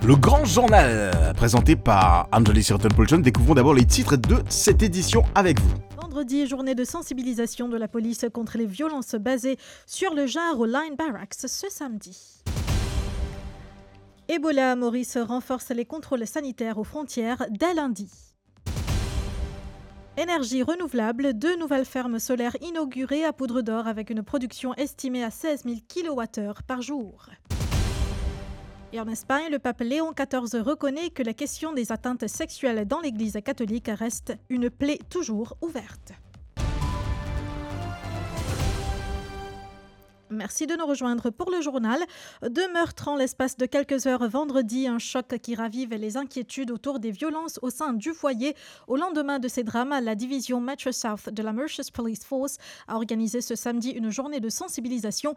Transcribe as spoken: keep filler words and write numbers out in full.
Le grand journal, présenté par Anjali Sirton-Pulchon. Découvrons d'abord les titres de cette édition avec vous. Vendredi, journée de sensibilisation de la police contre les violences basées sur le genre au Line Barracks ce samedi. Ebola, Maurice renforce les contrôles sanitaires aux frontières dès lundi. Énergie renouvelable, deux nouvelles fermes solaires inaugurées à Poudre d'Or avec une production estimée à seize mille kilowattheures par jour. Et en Espagne, le pape Léon quatorze reconnaît que la question des atteintes sexuelles dans l'Église catholique reste une plaie toujours ouverte. Merci de nous rejoindre pour le journal. Deux meurtres en l'espace de quelques heures vendredi, un choc qui ravive les inquiétudes autour des violences au sein du foyer. Au lendemain de ces drames, la division Metro South de la Mauritius Police Force a organisé ce samedi une journée de sensibilisation